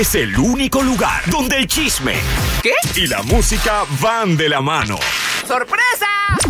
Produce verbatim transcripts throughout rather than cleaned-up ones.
Es el único lugar donde el chisme, ¿qué? Y la música van de la mano. ¡Sorpresa!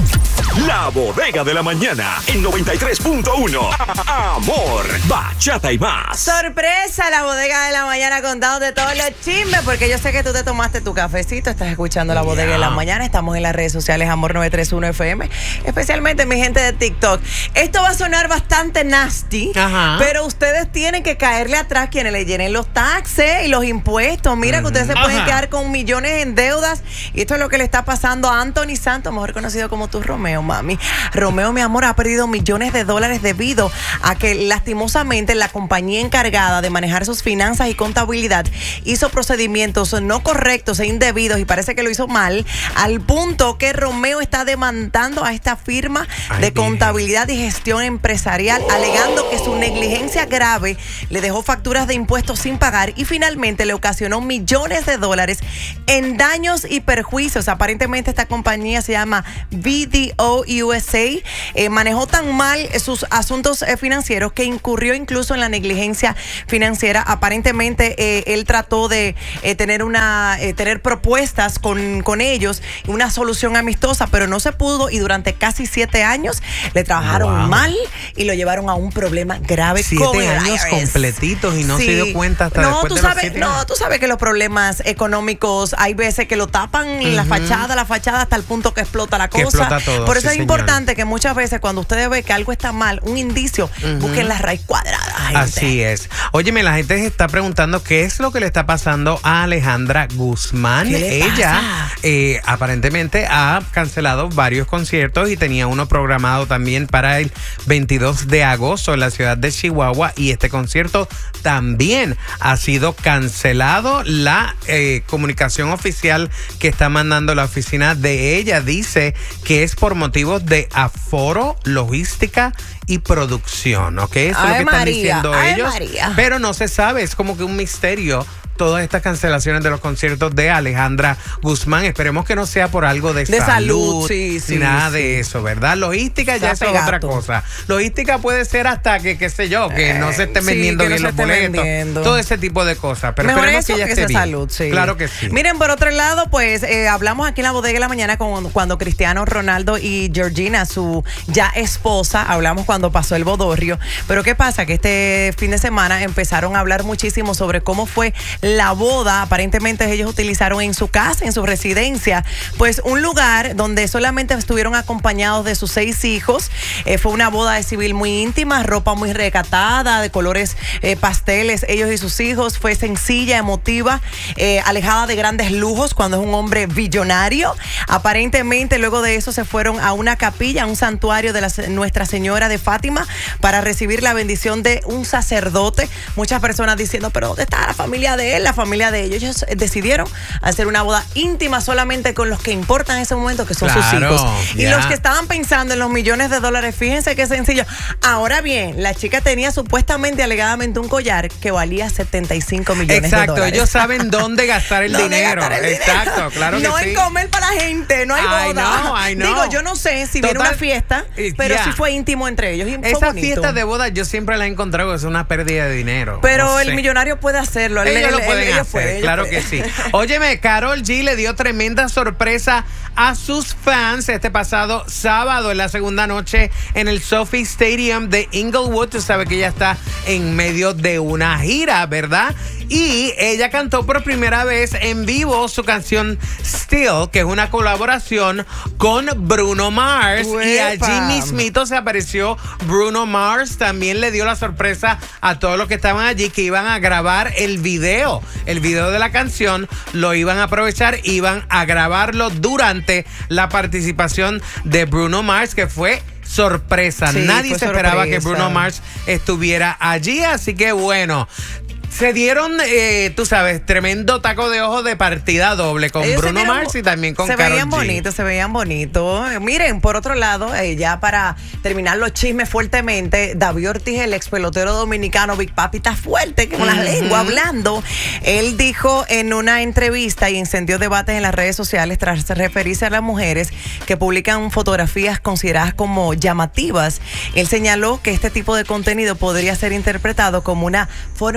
La Bodega de la Mañana en noventa y tres punto uno. Amor, bachata y más. Sorpresa, la Bodega de la Mañana contándote todos los chismes, porque yo sé que tú te tomaste tu cafecito, estás escuchando la Bodega yeah. de la Mañana. Estamos en las redes sociales Amor nueve tres uno F M, especialmente mi gente de TikTok. Esto va a sonar bastante nasty, Ajá. pero ustedes tienen que caerle atrás quienes le llenen los taxes y los impuestos. Mira mm. que ustedes se pueden Ajá. quedar con millones en deudas, y esto es lo que le está pasando a Anthony Santos, mejor conocido como tu Romeo, mami. Romeo, mi amor, ha perdido millones de dólares debido a que lastimosamente la compañía encargada de manejar sus finanzas y contabilidad hizo procedimientos no correctos e indebidos, y parece que lo hizo mal, al punto que Romeo está demandando a esta firma Ay, de contabilidad y gestión empresarial, oh. alegando que su negligencia grave le dejó facturas de impuestos sin pagar y finalmente le ocasionó millones de dólares en daños y perjuicios. Aparentemente esta compañía se llama V D O U S A, eh, manejó tan mal sus asuntos eh, financieros que incurrió incluso en la negligencia financiera. Aparentemente eh, él trató de eh, tener una eh, tener propuestas con, con ellos, una solución amistosa, pero no se pudo, y durante casi siete años le trabajaron wow. mal y lo llevaron a un problema grave. Siete años completitos y no sí. se dio cuenta hasta no, después tú de sabes, los siete No, años. tú sabes que los problemas económicos hay veces que lo tapan uh-huh. la fachada, la fachada hasta el punto que explota la que cosa. Explota todo, Por eso sí, es señor. importante que muchas veces cuando ustedes ven que algo está mal, un indicio, uh-huh. busquen la raíz cuadrada, gente. Así es. Óyeme, la gente se está preguntando qué es lo que le está pasando a Alejandra Guzmán. ¿Qué le Ella pasa? Eh, aparentemente ha cancelado varios conciertos y tenía uno programado también para el veintidós de agosto en la ciudad de Chihuahua, y este concierto también ha sido cancelado. La eh, comunicación oficial que está mandando la oficina de ella dice que es por motivos de aforo, logística y producción, ¿ok? Eso Ay, es lo que María, están diciendo ay, ellos. María. Pero no se sabe, es como que un misterio todas estas cancelaciones de los conciertos de Alejandra Guzmán. Esperemos que no sea por algo de, de salud, salud sí, ni sí, nada sí. de eso, ¿verdad? Logística ya eso es otra cosa. Logística puede ser hasta que, qué sé yo, que eh, no se estén vendiendo sí, bien no los boletos, vendiendo. todo ese tipo de cosas. Pero Mejor esperemos eso que ella que esté sea bien. salud, sí. Claro que sí. Miren, por otro lado, pues eh, hablamos aquí en la Bodega de la Mañana con, cuando Cristiano Ronaldo y Georgina, su ya esposa, hablamos cuando pasó el bodorrio. Pero ¿qué pasa? Que este fin de semana empezaron a hablar muchísimo sobre cómo fue la boda. Aparentemente ellos utilizaron en su casa, en su residencia, pues un lugar donde solamente estuvieron acompañados de sus seis hijos. Eh, fue una boda de civil muy íntima, ropa muy recatada, de colores eh, pasteles, ellos y sus hijos. Fue sencilla, emotiva, eh, alejada de grandes lujos cuando es un hombre billonario. Aparentemente luego de eso se fueron a una capilla, a un santuario de la, Nuestra Señora de Fátima, para recibir la bendición de un sacerdote. Muchas personas diciendo, pero ¿dónde está la familia de él, la familia de ellos? Ellos decidieron hacer una boda íntima solamente con los que importan en ese momento, que son claro, sus hijos. Yeah. Y los que estaban pensando en los millones de dólares, fíjense qué sencillo. Ahora bien, la chica tenía supuestamente, alegadamente, un collar que valía setenta y cinco millones Exacto, de dólares. Ellos saben dónde gastar el dinero. Gastar el Exacto, dinero. claro que no sí. No en comer para la gente, no hay I boda. know, I know. Digo, yo no sé si Total, viene una fiesta, pero yeah. sí fue íntimo entre ellos. Y fue Esa bonito. fiesta de boda yo siempre la he encontrado que es una pérdida de dinero. Pero no el sé. millonario puede hacerlo. Ellos él, lo pueden ellos hacer, pueden, claro ellos que sí. Óyeme, Karol G le dio tremenda sorpresa a sus fans este pasado sábado en la segunda noche en el SoFi Stadium de Inglewood. Tú sabes que ella está en medio de una gira, ¿verdad? Y ella cantó por primera vez en vivo su canción Still, que es una colaboración con Bruno Mars. Uepa. Y allí mismito se apareció Bruno Mars. También le dio la sorpresa a todos los que estaban allí que iban a grabar el video. El video de la canción lo iban a aprovechar, iban a grabarlo durante la participación de Bruno Mars, que fue sorpresa. Sí, Nadie se sorpresa. esperaba que Bruno Mars estuviera allí, así que bueno. Se dieron, eh, tú sabes, tremendo taco de ojo de partida doble con Ellos Bruno vieron, Mars y también con Karol G. Se veían bonitos, se veían bonitos. Miren, por otro lado, eh, ya para terminar los chismes fuertemente, David Ortiz, el ex pelotero dominicano, Big Papi, está fuerte, con uh-huh. la lengua hablando. Él dijo en una entrevista y encendió debates en las redes sociales tras referirse a las mujeres que publican fotografías consideradas como llamativas. Él señaló que este tipo de contenido podría ser interpretado como una forma de vender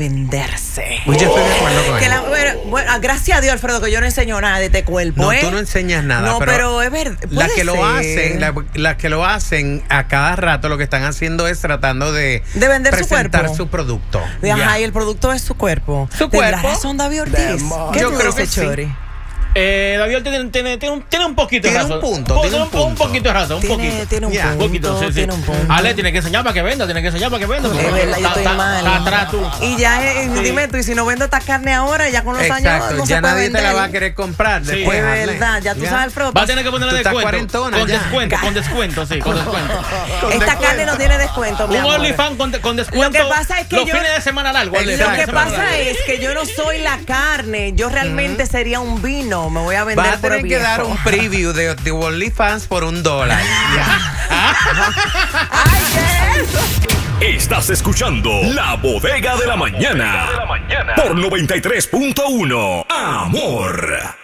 venderse. Pues yo estoy de acuerdo con Que él. la- bueno, bueno, gracias a Dios, Alfredo, que yo no enseño nada de este cuerpo. No, ¿eh? tú no enseñas nada. No, pero, pero es verdad. Las que lo hacen, la- las que lo hacen a cada rato, lo que están haciendo es tratando de, De vender su presentar cuerpo. su producto. Ajá, Ya. y el producto es su cuerpo. Su ¿Tendrá cuerpo. razón David Ortiz? ¿Qué Yo tú creo dices, que sí. Chori? Eh, David tiene, tiene, tiene, un, tiene un poquito de Tiene razón. un punto, tiene un un, punto. poquito de razón, un Tiene, poquito. tiene un Ya. punto, Un poquito, sí, sí. tiene un punto. Ale, tiene que enseñar para que venda, tiene que enseñar para que venda. Es verdad, yo estoy Está- mal. está atrás tú. Y ya, eh, Sí. dime tú, y si no vendo esta carne ahora, ya con los años Exacto, no ya se puede nadie te la vender. va a querer comprar. Sí. Después, Es Arley. verdad, ya tú sabes, Alfredo. Va a tener que ponerle Tú estás descuento. cuarentona Con ya. descuento, con descuento, sí, con descuento. Esta carne no tiene descuento, mi Un amor. OnlyFans con, de- con descuento. Lo que pasa es que los yo- fines de semana largo. Exacto. OnlyFans Lo que de semana pasa largo. es que yo no soy la carne, yo realmente sería un vino, me voy a vender Vas a por tener que viejo. dar un preview de, de OnlyFans por un dólar. Ya. Ay, ¿qué es eso? Estás escuchando La Bodega de la Mañana por noventa y tres punto uno. Amor.